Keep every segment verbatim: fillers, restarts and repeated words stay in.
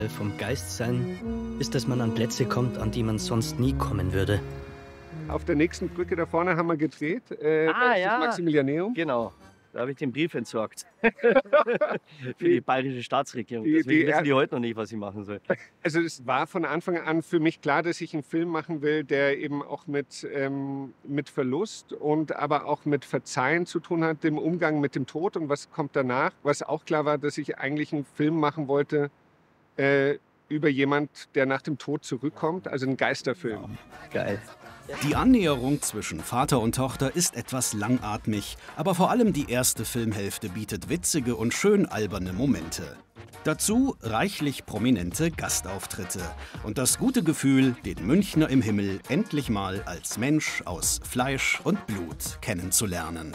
vom Geistsein ist, dass man an Plätze kommt, an die man sonst nie kommen würde. Auf der nächsten Brücke da vorne haben wir gedreht. Äh, Ah, das ist ja. das Maximilianeum. Genau, da habe ich den Brief entsorgt. Für die bayerische Staatsregierung. Die- Deswegen die- wissen die heute noch nicht, was ich machen soll. Also es war von Anfang an für mich klar, dass ich einen Film machen will, der eben auch mit, ähm, mit Verlust und aber auch mit Verzeihen zu tun hat, dem Umgang mit dem Tod und was kommt danach. Was auch klar war, dass ich eigentlich einen Film machen wollte äh, über jemand, der nach dem Tod zurückkommt, also einen Geisterfilm. Geil. Die Annäherung zwischen Vater und Tochter ist etwas langatmig, aber vor allem die erste Filmhälfte bietet witzige und schön alberne Momente. Dazu reichlich prominente Gastauftritte und das gute Gefühl, den Münchner im Himmel endlich mal als Mensch aus Fleisch und Blut kennenzulernen.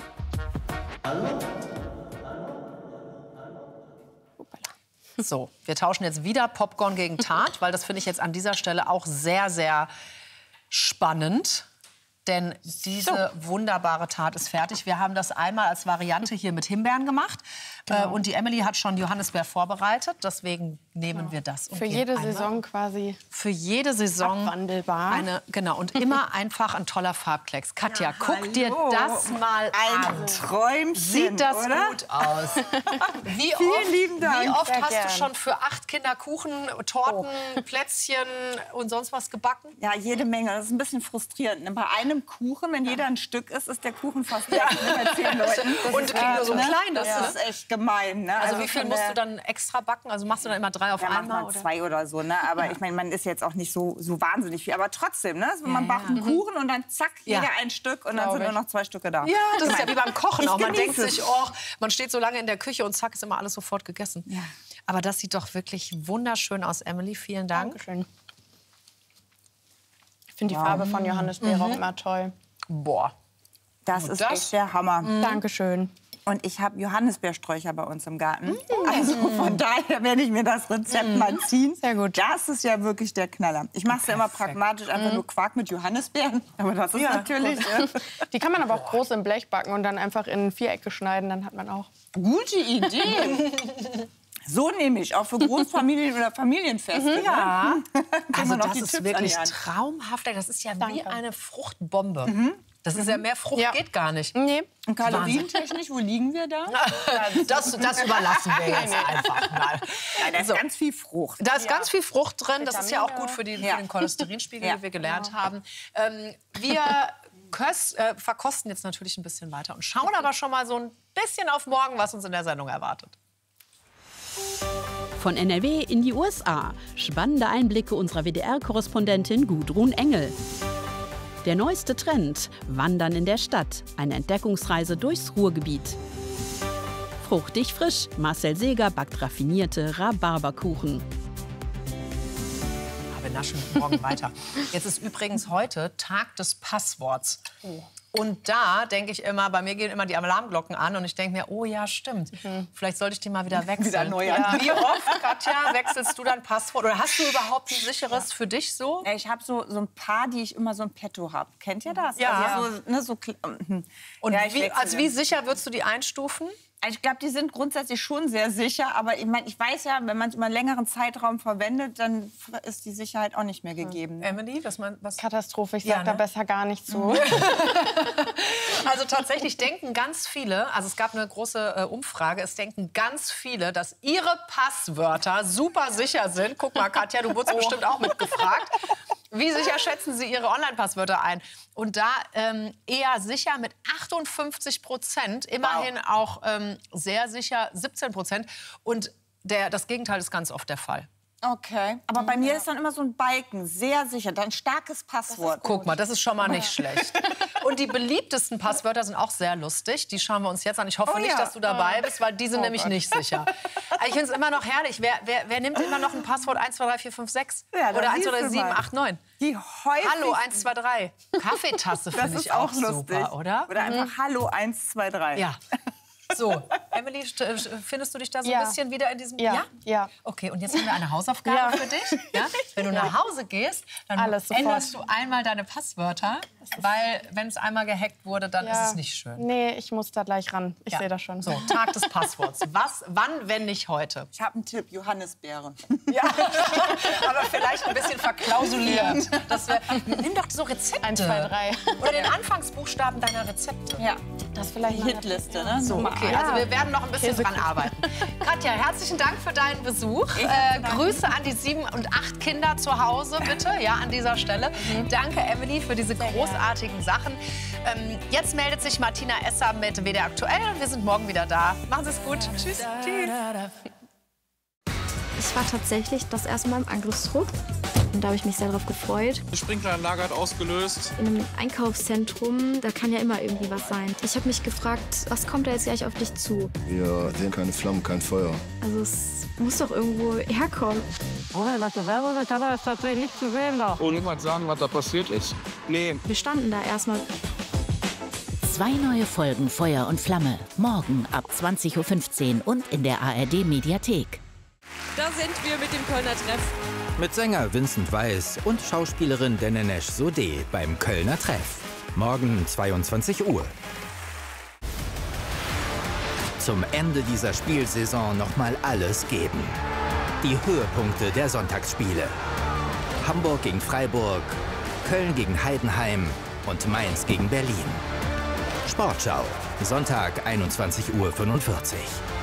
So, wir tauschen jetzt wieder Popcorn gegen Tat, weil das finde ich jetzt an dieser Stelle auch sehr, sehr spannend. Denn diese wunderbare Tat ist fertig. Wir haben das einmal als Variante hier mit Himbeeren gemacht. Genau. Äh, und die Emily hat schon Johannisbeer vorbereitet. Deswegen nehmen genau. wir das. Und Für jede Saison quasi. Für jede Saison. Abwandelbar. Eine, genau. Und immer einfach ein toller Farbklecks. Katja, ja, guck hallo. dir das mal ein an. Ein Träumchen, Sieht das oder? gut aus. Wie Vielen oft, lieben Dank. Wie oft Sehr hast gern. du schon für acht Kinder Kuchen, Torten, oh. Plätzchen und sonst was gebacken? Ja, jede Menge. Das ist ein bisschen frustrierend. Bei einem Kuchen, wenn jeder ein Stück ist, ist der Kuchen fast leer. Bei zehn Leuten. Und äh, nur so ne? klein. Das ja. ist echt gemein. Ne? Also, also wie viel musst du dann extra backen? Also machst du dann immer drei auf ja, einmal? Oder? Zwei oder so. Ne? Aber ja. ich meine, man ist jetzt auch nicht so, so wahnsinnig viel. Aber trotzdem, ne? Also, man ja, backt einen ja. Kuchen und dann zack, jeder ja. ein Stück und dann sind nur noch zwei Stücke da. Ja, das ist ja wie beim Kochen ich auch. Man denkt es. sich, oh, man steht so lange in der Küche und zack, ist immer alles sofort gegessen. Ja. Aber das sieht doch wirklich wunderschön aus, Emily. Vielen Dank. Dankeschön. Ich finde die wow. Farbe von Johannisbeer mhm. auch immer toll. Boah. Das und ist das? echt der Hammer. Mhm. Dankeschön. Und ich habe Johannisbeersträucher bei uns im Garten. Mhm. Also von daher werde ich mir das Rezept mhm. mal ziehen. Sehr gut. Das ist ja wirklich der Knaller. Ich mache es ja immer pragmatisch, einfach mhm. nur Quark mit Johannisbeeren. Aber das ist ja, natürlich... Ja. Die kann man aber auch groß im Blech backen und dann einfach in Vierecke schneiden. Dann hat man auch... Gute Idee. So nehme ich, auch für Großfamilien oder Familienfeste. Mhm, ja. Ne? Also das ist wirklich traumhaft. Das ist ja Danke. wie eine Fruchtbombe. Mhm. Das ist ja, mehr Frucht ja. geht gar nicht. Nee. Und kalorientechnisch, wo liegen wir da? Das, das überlassen wir jetzt einfach mal. Ja, da ist so. ganz viel Frucht. Da ist ja. ganz viel Frucht drin. Das ist ja auch gut für, die, ja. für den Cholesterinspiegel, ja. wie wir gelernt ja. haben. Ähm, wir köst, äh, verkosten jetzt natürlich ein bisschen weiter und schauen aber schon mal so ein bisschen auf morgen, was uns in der Sendung erwartet. Von N R W in die U S A. Spannende Einblicke unserer W D R-Korrespondentin Gudrun Engel. Der neueste Trend, Wandern in der Stadt, eine Entdeckungsreise durchs Ruhrgebiet. Fruchtig frisch, Marcel Seeger backt raffinierte Rhabarberkuchen. Wir naschen morgen weiter. Jetzt ist übrigens heute Tag des Passworts. Oh. Und da denke ich immer, bei mir gehen immer die Alarmglocken an und ich denke mir, oh ja, stimmt. Mhm. Vielleicht sollte ich die mal wieder wechseln. Wieder neu ja. Wie oft, Katja, wechselst du dein Passwort? Oder hast du überhaupt ein sicheres für dich so? Ja, ich habe so, so ein paar, die ich immer so ein Petto habe. Kennt ihr das? Ja. Also so, ne, so, und ja, wie, als wie sicher würdest du die einstufen? Ich glaube, die sind grundsätzlich schon sehr sicher. Aber ich, mein, ich weiß ja, wenn man es über einen längeren Zeitraum verwendet, dann ist die Sicherheit auch nicht mehr gegeben. Hm. Emily, was man, was? Katastrophe, ich sage ja, ne? da besser gar nicht zu. Also tatsächlich denken ganz viele, also es gab eine große äh, Umfrage, es denken ganz viele, dass ihre Passwörter super sicher sind. Guck mal, Katja, du wurdest oh. bestimmt auch mitgefragt. Wie sicher schätzen Sie Ihre Online-Passwörter ein? Und da ähm, eher sicher mit achtundfünfzig Prozent, immerhin wow. auch ähm, sehr sicher siebzehn Prozent. Und der, das Gegenteil ist ganz oft der Fall. Okay, aber bei mir ist dann immer so ein Balken, sehr sicher, dann ein starkes Passwort. Guck mal, das ist schon mal nicht schlecht. Und die beliebtesten Passwörter sind auch sehr lustig. Die schauen wir uns jetzt an. Ich hoffe oh, nicht, ja. dass du dabei bist, weil die sind oh, nämlich Gott. nicht sicher. Ich finde es immer noch herrlich. Wer, wer, wer nimmt immer noch ein Passwort eins, zwei, drei, vier, fünf, sechs? Ja, oder eins, zwei, drei, sieben, acht, neun? Die häufig Hallo eins, zwei, drei. Kaffeetasse finde ich auch, auch lustig. Super, oder? Oder einfach mhm. Hallo eins, zwei, drei. Ja. So, Emily, findest du dich da so ja. ein bisschen wieder in diesem... Ja. ja. ja. Okay, und jetzt haben wir eine Hausaufgabe ja. für dich. Ja? Wenn du nach Hause gehst, dann Alles änderst du einmal deine Passwörter Weil, wenn es einmal gehackt wurde, dann Ja. ist es nicht schön. Nee, ich muss da gleich ran. Ich Ja. sehe das schon. So, Tag des Passworts. Was, wann, wenn nicht heute? Ich habe einen Tipp, Johannisbeere. Ja, aber vielleicht ein bisschen verklausuliert. Das wär, nimm doch so Rezepte. Eins, zwei, drei. Oder den Anfangsbuchstaben deiner Rezepte. Ja, Das vielleicht die mal- Hitliste, ne? So, Nummer okay, eins. also wir werden noch ein bisschen dran arbeiten. Katja, herzlichen Dank für deinen Besuch. Äh, Grüße an die sieben und acht Kinder zu Hause, bitte, ja, an dieser Stelle. Danke, Emily, für diese großartigen Sachen. Ähm, jetzt meldet sich Martina Esser mit W D R Aktuell und wir sind morgen wieder da. Machen Sie es gut. Tschüss. Tschüss. Ich war tatsächlich das erste Mal im Angriffsdruck und da habe ich mich sehr darauf gefreut. Die Sprinkleranlage hat ausgelöst. In einem Einkaufszentrum, da kann ja immer irgendwie was sein. Ich habe mich gefragt, was kommt da jetzt gleich auf dich zu? Wir sehen keine Flammen, kein Feuer. Also es muss doch irgendwo herkommen. Was du selber bist, aber ist tatsächlich nicht zu sehen da. Und jemand sagen, was da passiert ist? Nee. Wir standen da erstmal. Zwei neue Folgen Feuer und Flamme. Morgen ab zwanzig Uhr fünfzehn und in der A R D-Mediathek. Da sind wir mit dem Kölner Treff. Mit Sänger Vincent Weiss und Schauspielerin Denenesh Sodeh beim Kölner Treff. Morgen zweiundzwanzig Uhr. Zum Ende dieser Spielsaison noch mal alles geben. Die Höhepunkte der Sonntagsspiele. Hamburg gegen Freiburg, Köln gegen Heidenheim und Mainz gegen Berlin. Sportschau, Sonntag einundzwanzig Uhr fünfundvierzig.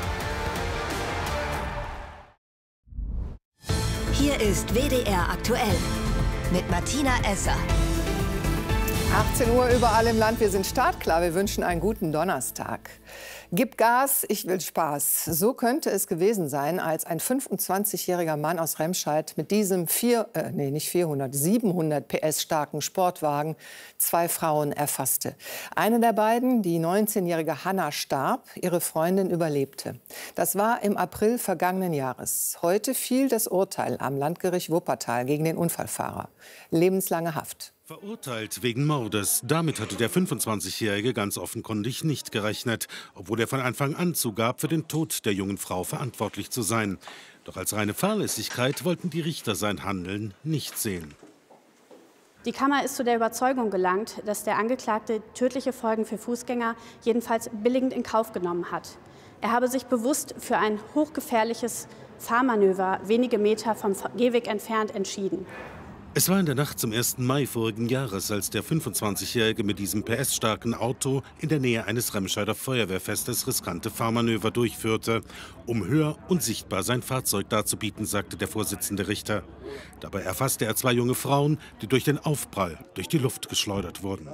Hier ist W D R aktuell mit Martina Esser. achtzehn Uhr überall im Land. Wir sind startklar. Wir wünschen einen guten Donnerstag. Gib Gas, ich will Spaß. So könnte es gewesen sein, als ein fünfundzwanzigjähriger Mann aus Remscheid mit diesem vier, äh, nee, nicht vierhundert, siebenhundert P S starken Sportwagen zwei Frauen erfasste. Eine der beiden, die neunzehnjährige Hanna, starb. Ihre Freundin überlebte. Das war im April vergangenen Jahres. Heute fiel das Urteil am Landgericht Wuppertal gegen den Unfallfahrer. Lebenslange Haft. Verurteilt wegen Mordes. Damit hatte der fünfundzwanzigjährige ganz offenkundig nicht gerechnet, obwohl er von Anfang an zugab, für den Tod der jungen Frau verantwortlich zu sein. Doch als reine Fahrlässigkeit wollten die Richter sein Handeln nicht sehen. Die Kammer ist zu der Überzeugung gelangt, dass der Angeklagte tödliche Folgen für Fußgänger jedenfalls billigend in Kauf genommen hat. Er habe sich bewusst für ein hochgefährliches Fahrmanöver wenige Meter vom Gehweg entfernt entschieden. Es war in der Nacht zum ersten Mai vorigen Jahres, als der fünfundzwanzigjährige mit diesem P S-starken Auto in der Nähe eines Remscheider Feuerwehrfestes riskante Fahrmanöver durchführte, um höher und sichtbar sein Fahrzeug darzubieten, sagte der Vorsitzende Richter. Dabei erfasste er zwei junge Frauen, die durch den Aufprall durch die Luft geschleudert wurden.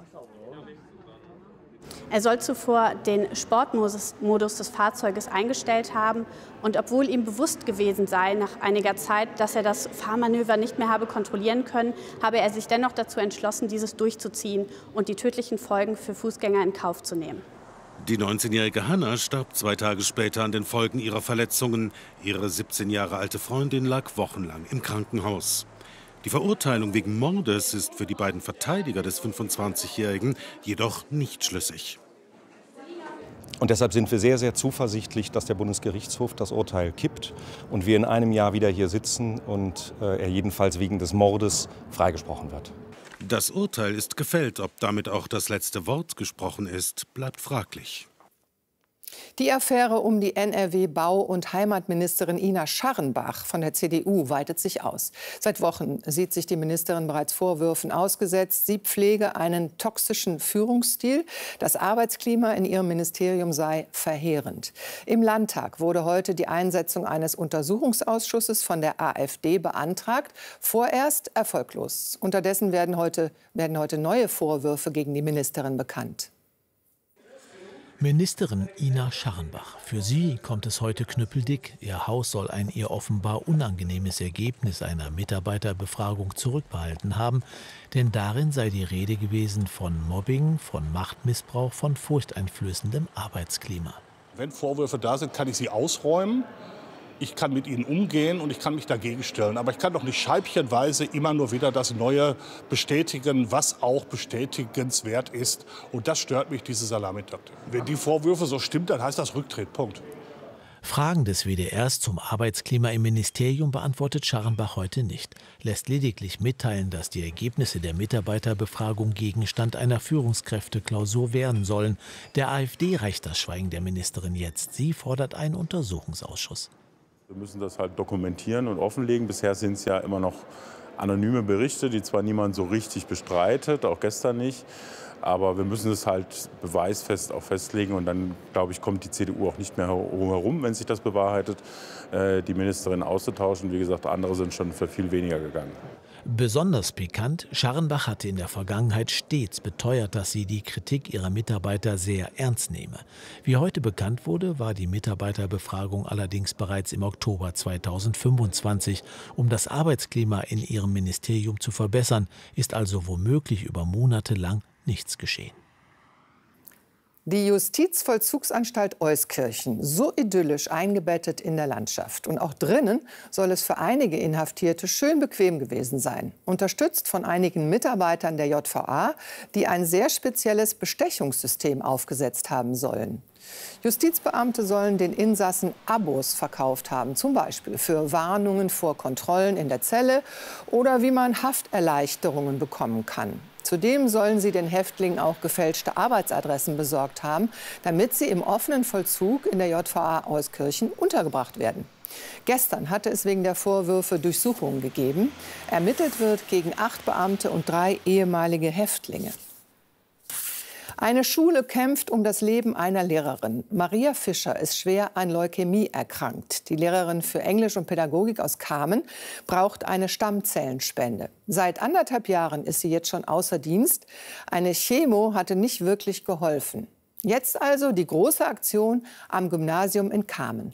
Er soll zuvor den Sportmodus des Fahrzeuges eingestellt haben und obwohl ihm bewusst gewesen sei nach einiger Zeit, dass er das Fahrmanöver nicht mehr habe kontrollieren können, habe er sich dennoch dazu entschlossen, dieses durchzuziehen und die tödlichen Folgen für Fußgänger in Kauf zu nehmen. Die neunzehnjährige Hanna starb zwei Tage später an den Folgen ihrer Verletzungen. Ihre siebzehn Jahre alte Freundin lag wochenlang im Krankenhaus. Die Verurteilung wegen Mordes ist für die beiden Verteidiger des fünfundzwanzigjährigen jedoch nicht schlüssig. Und deshalb sind wir sehr, sehr zuversichtlich, dass der Bundesgerichtshof das Urteil kippt und wir in einem Jahr wieder hier sitzen und äh, er jedenfalls wegen des Mordes freigesprochen wird. Das Urteil ist gefällt. Ob damit auch das letzte Wort gesprochen ist, bleibt fraglich. Die Affäre um die N R W-Bau- und Heimatministerin Ina Scharrenbach von der C D U weitet sich aus. Seit Wochen sieht sich die Ministerin bereits Vorwürfen ausgesetzt. Sie pflege einen toxischen Führungsstil. Das Arbeitsklima in ihrem Ministerium sei verheerend. Im Landtag wurde heute die Einsetzung eines Untersuchungsausschusses von der AfD beantragt. Vorerst erfolglos. Unterdessen werden heute, werden heute neue Vorwürfe gegen die Ministerin bekannt. Ministerin Ina Scharrenbach. Für sie kommt es heute knüppeldick. Ihr Haus soll ein ihr offenbar unangenehmes Ergebnis einer Mitarbeiterbefragung zurückbehalten haben. Denn darin sei die Rede gewesen von Mobbing, von Machtmissbrauch, von furchteinflößendem Arbeitsklima. Wenn Vorwürfe da sind, kann ich sie ausräumen. Ich kann mit ihnen umgehen und ich kann mich dagegen stellen. Aber ich kann doch nicht scheibchenweise immer nur wieder das Neue bestätigen, was auch bestätigenswert ist. Und das stört mich, diese Salamitaktik. Wenn die Vorwürfe so stimmen, dann heißt das Rücktritt. Punkt. Fragen des W D Rs zum Arbeitsklima im Ministerium beantwortet Scharrenbach heute nicht, lässt lediglich mitteilen, dass die Ergebnisse der Mitarbeiterbefragung Gegenstand einer Führungskräfteklausur werden sollen. Der AfD reicht das Schweigen der Ministerin jetzt. Sie fordert einen Untersuchungsausschuss. Wir müssen das halt dokumentieren und offenlegen. Bisher sind es ja immer noch anonyme Berichte, die zwar niemand so richtig bestreitet, auch gestern nicht. Aber wir müssen es halt beweisfest auch festlegen. Und dann, glaube ich, kommt die C D U auch nicht mehr herum, wenn sich das bewahrheitet, die Ministerin auszutauschen. Wie gesagt, andere sind schon für viel weniger gegangen. Besonders pikant, Scharrenbach hatte in der Vergangenheit stets beteuert, dass sie die Kritik ihrer Mitarbeiter sehr ernst nehme. Wie heute bekannt wurde, war die Mitarbeiterbefragung allerdings bereits im Oktober zweitausendfünfundzwanzig. Um das Arbeitsklima in ihrem Ministerium zu verbessern, ist also womöglich über Monate lang nichts geschehen. Die Justizvollzugsanstalt Euskirchen, so idyllisch eingebettet in der Landschaft. Und auch drinnen soll es für einige Inhaftierte schön bequem gewesen sein. Unterstützt von einigen Mitarbeitern der J V A, die ein sehr spezielles Bestechungssystem aufgesetzt haben sollen. Justizbeamte sollen den Insassen Abos verkauft haben, zum Beispiel für Warnungen vor Kontrollen in der Zelle oder wie man Hafterleichterungen bekommen kann. Zudem sollen sie den Häftlingen auch gefälschte Arbeitsadressen besorgt haben, damit sie im offenen Vollzug in der J V A Euskirchen untergebracht werden. Gestern hatte es wegen der Vorwürfe Durchsuchungen gegeben. Ermittelt wird gegen acht Beamte und drei ehemalige Häftlinge. Eine Schule kämpft um das Leben einer Lehrerin. Maria Fischer ist schwer an Leukämie erkrankt. Die Lehrerin für Englisch und Pädagogik aus Kamen braucht eine Stammzellenspende. Seit anderthalb Jahren ist sie jetzt schon außer Dienst. Eine Chemo hatte nicht wirklich geholfen. Jetzt also die große Aktion am Gymnasium in Kamen.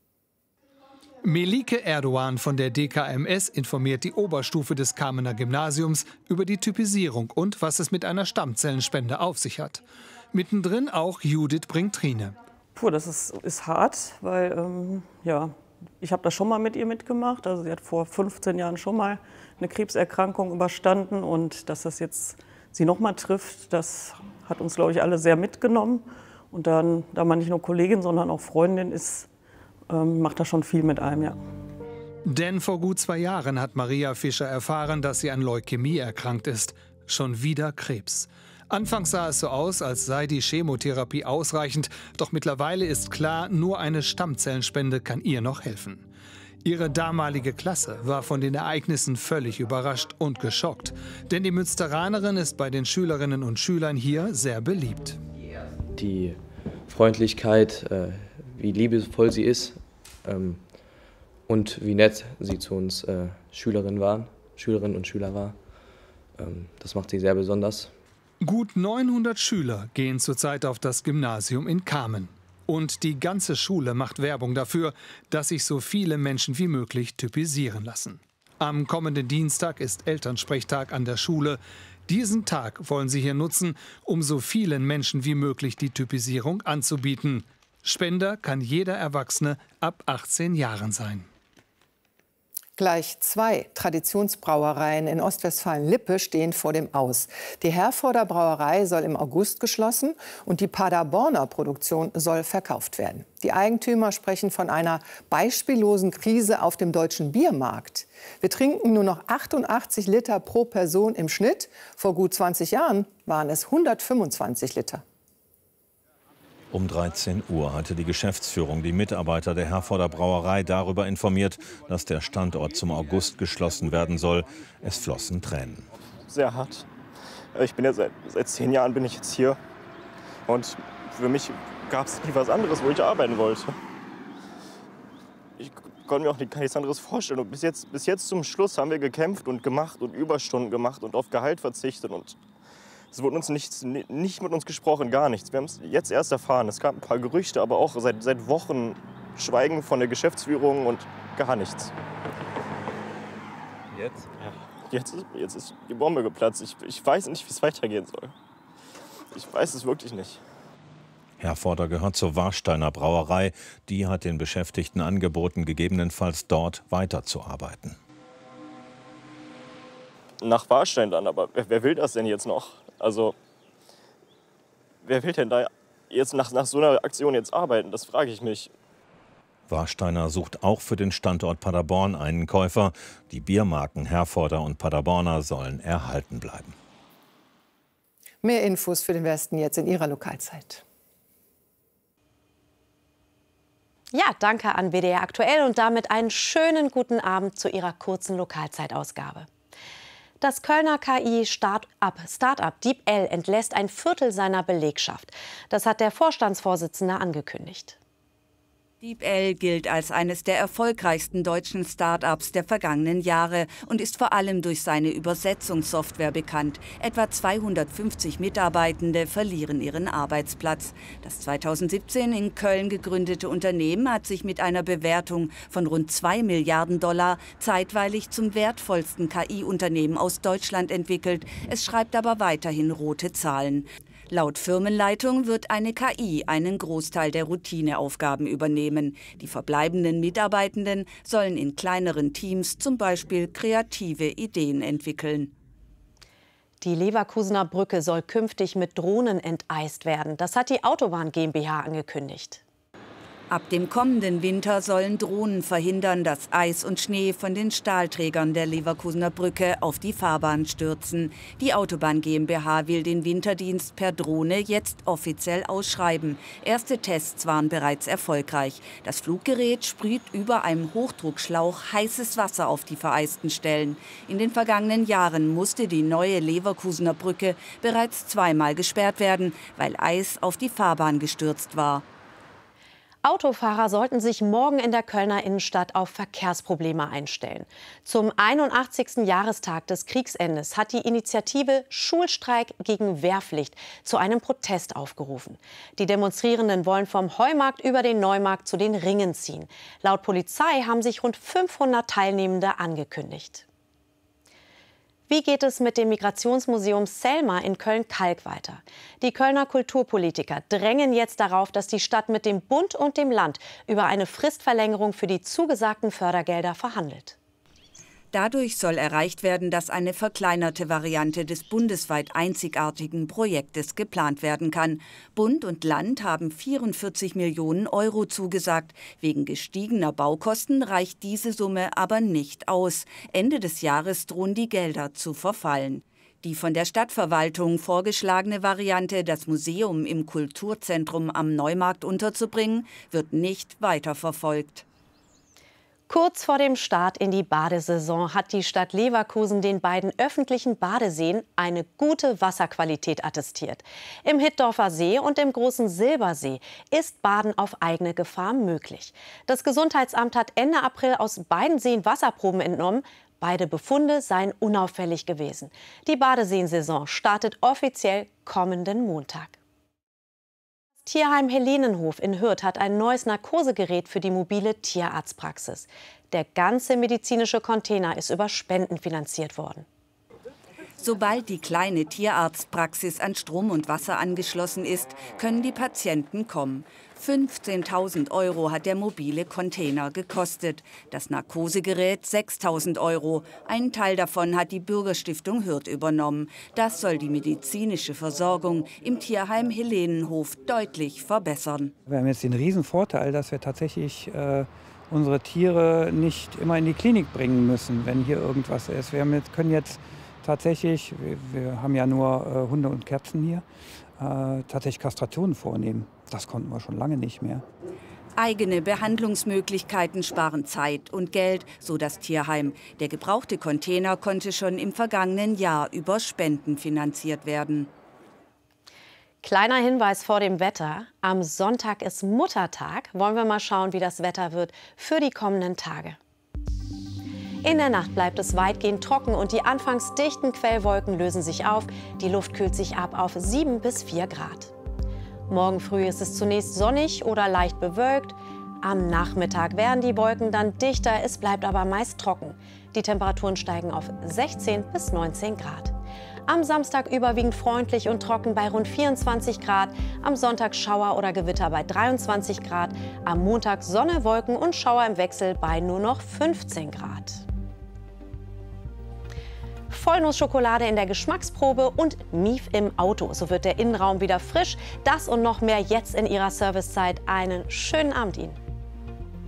Melike Erdogan von der D K M S informiert die Oberstufe des Kamener Gymnasiums über die Typisierung und was es mit einer Stammzellenspende auf sich hat. Mittendrin auch Judith Bringtrine. Puh, das ist, ist hart, weil ähm, ja, ich habe das schon mal mit ihr mitgemacht. Also sie hat vor fünfzehn Jahren schon mal eine Krebserkrankung überstanden und dass das jetzt sie noch mal trifft, das hat uns, glaube ich, alle sehr mitgenommen. Und dann, da man nicht nur Kollegin, sondern auch Freundin ist, ähm, macht das schon viel mit einem, ja. Denn vor gut zwei Jahren hat Maria Fischer erfahren, dass sie an Leukämie erkrankt ist. Schon wieder Krebs. Anfangs sah es so aus, als sei die Chemotherapie ausreichend. Doch mittlerweile ist klar, nur eine Stammzellenspende kann ihr noch helfen. Ihre damalige Klasse war von den Ereignissen völlig überrascht und geschockt. Denn die Münsteranerin ist bei den Schülerinnen und Schülern hier sehr beliebt. Die Freundlichkeit, äh, wie liebevoll sie ist ähm, und wie nett sie zu uns äh, Schülerinnen waren, Schülerinnen und Schüler war, ähm, das macht sie sehr besonders. Gut neunhundert Schüler gehen zurzeit auf das Gymnasium in Kamen. Und die ganze Schule macht Werbung dafür, dass sich so viele Menschen wie möglich typisieren lassen. Am kommenden Dienstag ist Elternsprechtag an der Schule. Diesen Tag wollen sie hier nutzen, um so vielen Menschen wie möglich die Typisierung anzubieten. Spender kann jeder Erwachsene ab achtzehn Jahren sein. Gleich zwei Traditionsbrauereien in Ostwestfalen-Lippe stehen vor dem Aus. Die Herforder Brauerei soll im August geschlossen und die Paderborner Produktion soll verkauft werden. Die Eigentümer sprechen von einer beispiellosen Krise auf dem deutschen Biermarkt. Wir trinken nur noch achtundachtzig Liter pro Person im Schnitt. Vor gut zwanzig Jahren waren es hundertfünfundzwanzig Liter. Um dreizehn Uhr hatte die Geschäftsführung die Mitarbeiter der Herforder Brauerei darüber informiert, dass der Standort zum August geschlossen werden soll. Es flossen Tränen. Sehr hart. Ich bin ja seit, seit zehn Jahren bin ich jetzt hier. Und für mich gab es nie was anderes, wo ich arbeiten wollte. Ich konnte mir auch nichts anderes vorstellen. Und bis jetzt, bis jetzt zum Schluss haben wir gekämpft und gemacht und Überstunden gemacht und auf Gehalt verzichtet. Und es wurde uns nichts, nicht mit uns gesprochen, gar nichts. Wir haben es jetzt erst erfahren. Es gab ein paar Gerüchte, aber auch seit, seit Wochen Schweigen von der Geschäftsführung und gar nichts. Jetzt? Ja, jetzt, ist, jetzt ist die Bombe geplatzt. Ich, ich weiß nicht, wie es weitergehen soll. Ich weiß es wirklich nicht. Herforder gehört zur Warsteiner Brauerei. Die hat den Beschäftigten angeboten, gegebenenfalls dort weiterzuarbeiten. Nach Warstein dann, aber wer, wer will das denn jetzt noch? Also, wer will denn da jetzt nach, nach so einer Aktion jetzt arbeiten? Das frage ich mich. Warsteiner sucht auch für den Standort Paderborn einen Käufer. Die Biermarken Herforder und Paderborner sollen erhalten bleiben. Mehr Infos für den Westen jetzt in Ihrer Lokalzeit. Ja, danke an W D R aktuell und damit einen schönen guten Abend zu Ihrer kurzen Lokalzeitausgabe. Das Kölner K I-Start-up Start-up DeepL entlässt ein Viertel seiner Belegschaft. Das hat der Vorstandsvorsitzende angekündigt. DeepL gilt als eines der erfolgreichsten deutschen Start-ups der vergangenen Jahre und ist vor allem durch seine Übersetzungssoftware bekannt. Etwa zweihundertfünfzig Mitarbeitende verlieren ihren Arbeitsplatz. Das zweitausendsiebzehn in Köln gegründete Unternehmen hat sich mit einer Bewertung von rund zwei Milliarden Dollar zeitweilig zum wertvollsten K I-Unternehmen aus Deutschland entwickelt. Es schreibt aber weiterhin rote Zahlen. Laut Firmenleitung wird eine K I einen Großteil der Routineaufgaben übernehmen. Die verbleibenden Mitarbeitenden sollen in kleineren Teams zum Beispiel kreative Ideen entwickeln. Die Leverkusener Brücke soll künftig mit Drohnen enteist werden. Das hat die Autobahn GmbH angekündigt. Ab dem kommenden Winter sollen Drohnen verhindern, dass Eis und Schnee von den Stahlträgern der Leverkusener Brücke auf die Fahrbahn stürzen. Die Autobahn GmbH will den Winterdienst per Drohne jetzt offiziell ausschreiben. Erste Tests waren bereits erfolgreich. Das Fluggerät sprüht über einem Hochdruckschlauch heißes Wasser auf die vereisten Stellen. In den vergangenen Jahren musste die neue Leverkusener Brücke bereits zweimal gesperrt werden, weil Eis auf die Fahrbahn gestürzt war. Autofahrer sollten sich morgen in der Kölner Innenstadt auf Verkehrsprobleme einstellen. Zum einundachtzigsten Jahrestag des Kriegsendes hat die Initiative Schulstreik gegen Wehrpflicht zu einem Protest aufgerufen. Die Demonstrierenden wollen vom Heumarkt über den Neumarkt zu den Ringen ziehen. Laut Polizei haben sich rund fünfhundert Teilnehmende angekündigt. Wie geht es mit dem Migrationsmuseum Selma in Köln-Kalk weiter? Die Kölner Kulturpolitiker drängen jetzt darauf, dass die Stadt mit dem Bund und dem Land über eine Fristverlängerung für die zugesagten Fördergelder verhandelt. Dadurch soll erreicht werden, dass eine verkleinerte Variante des bundesweit einzigartigen Projektes geplant werden kann. Bund und Land haben vierundvierzig Millionen Euro zugesagt. Wegen gestiegener Baukosten reicht diese Summe aber nicht aus. Ende des Jahres drohen die Gelder zu verfallen. Die von der Stadtverwaltung vorgeschlagene Variante, das Museum im Kulturzentrum am Neumarkt unterzubringen, wird nicht weiterverfolgt. Kurz vor dem Start in die Badesaison hat die Stadt Leverkusen den beiden öffentlichen Badeseen eine gute Wasserqualität attestiert. Im Hittorfer See und im Großen Silbersee ist Baden auf eigene Gefahr möglich. Das Gesundheitsamt hat Ende April aus beiden Seen Wasserproben entnommen. Beide Befunde seien unauffällig gewesen. Die Badeseensaison startet offiziell kommenden Montag. Das Tierheim Helenenhof in Hürth hat ein neues Narkosegerät für die mobile Tierarztpraxis. Der ganze medizinische Container ist über Spenden finanziert worden. Sobald die kleine Tierarztpraxis an Strom und Wasser angeschlossen ist, können die Patienten kommen. fünfzehntausend Euro hat der mobile Container gekostet. Das Narkosegerät sechstausend Euro. Einen Teil davon hat die Bürgerstiftung Hürth übernommen. Das soll die medizinische Versorgung im Tierheim Helenenhof deutlich verbessern. Wir haben jetzt den Riesenvorteil, dass wir tatsächlich äh, unsere Tiere nicht immer in die Klinik bringen müssen, wenn hier irgendwas ist. Wir haben jetzt, können jetzt tatsächlich, wir, wir haben ja nur äh, Hunde und Katzen hier, äh, tatsächlich Kastrationen vornehmen. Das konnten wir schon lange nicht mehr. Eigene Behandlungsmöglichkeiten sparen Zeit und Geld, so das Tierheim. Der gebrauchte Container konnte schon im vergangenen Jahr über Spenden finanziert werden. Kleiner Hinweis vor dem Wetter. Am Sonntag ist Muttertag. Wollen wir mal schauen, wie das Wetter wird für die kommenden Tage. In der Nacht bleibt es weitgehend trocken und die anfangs dichten Quellwolken lösen sich auf. Die Luft kühlt sich ab auf sieben bis vier Grad. Morgen früh ist es zunächst sonnig oder leicht bewölkt. Am Nachmittag werden die Wolken dann dichter, es bleibt aber meist trocken. Die Temperaturen steigen auf sechzehn bis neunzehn Grad. Am Samstag überwiegend freundlich und trocken bei rund vierundzwanzig Grad. Am Sonntag Schauer oder Gewitter bei dreiundzwanzig Grad. Am Montag Sonne, Wolken und Schauer im Wechsel bei nur noch fünfzehn Grad. Vollnussschokolade in der Geschmacksprobe und Mief im Auto. So wird der Innenraum wieder frisch. Das und noch mehr jetzt in Ihrer Servicezeit. Einen schönen Abend Ihnen.